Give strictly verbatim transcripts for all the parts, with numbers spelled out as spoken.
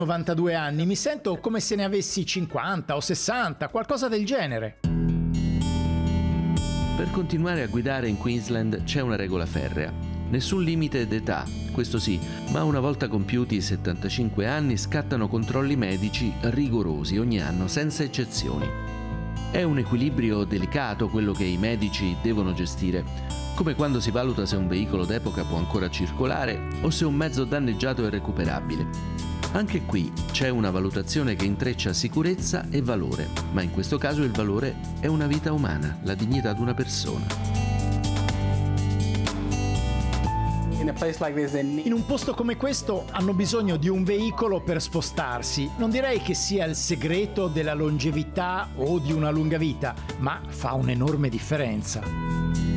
novantadue anni, mi sento come se ne avessi cinquanta o sessanta, qualcosa del genere. Per continuare a guidare in Queensland c'è una regola ferrea. Nessun limite d'età, questo sì, ma una volta compiuti i settantacinque anni scattano controlli medici rigorosi ogni anno, senza eccezioni. È un equilibrio delicato quello che i medici devono gestire, come quando si valuta se un veicolo d'epoca può ancora circolare o se un mezzo danneggiato è recuperabile. Anche qui c'è una valutazione che intreccia sicurezza e valore, ma in questo caso il valore è una vita umana, la dignità di una persona. In un posto come questo hanno bisogno di un veicolo per spostarsi. Non direi che sia il segreto della longevità o di una lunga vita, ma fa un'enorme differenza.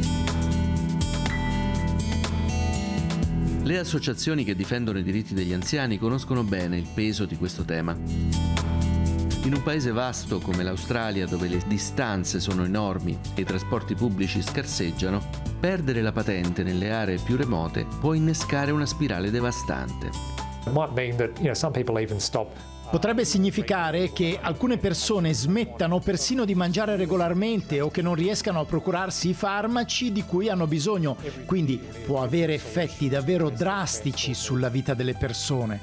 Le associazioni che difendono i diritti degli anziani conoscono bene il peso di questo tema. In un paese vasto come l'Australia, dove le distanze sono enormi e i trasporti pubblici scarseggiano, perdere la patente nelle aree più remote può innescare una spirale devastante. Potrebbe significare che alcune persone smettano persino di mangiare regolarmente o che non riescano a procurarsi i farmaci di cui hanno bisogno, quindi può avere effetti davvero drastici sulla vita delle persone.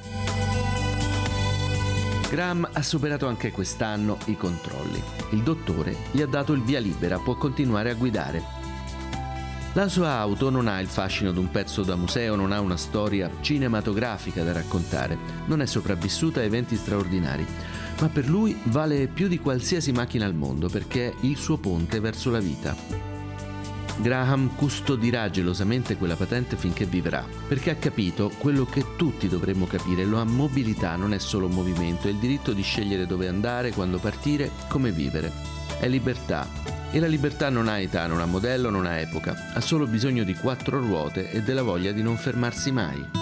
Graham ha superato anche quest'anno i controlli. Il dottore gli ha dato il via libera, può continuare a guidare. La sua auto non ha il fascino di un pezzo da museo, non ha una storia cinematografica da raccontare, non è sopravvissuta a eventi straordinari, ma per lui vale più di qualsiasi macchina al mondo perché è il suo ponte verso la vita. Graham custodirà gelosamente quella patente finché vivrà, perché ha capito quello che tutti dovremmo capire: la mobilità non è solo un movimento, è il diritto di scegliere dove andare, quando partire, come vivere. È libertà. E la libertà non ha età, non ha modello, non ha epoca, ha solo bisogno di quattro ruote e della voglia di non fermarsi mai.